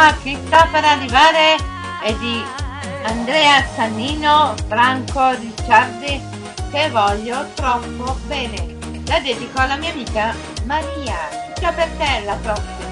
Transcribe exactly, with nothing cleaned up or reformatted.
qua chi sta per arrivare è di Andrea Sannino Franco Ricciardi, che voglio troppo bene. La dedico alla mia amica Maria. Ciao per te, alla prossima.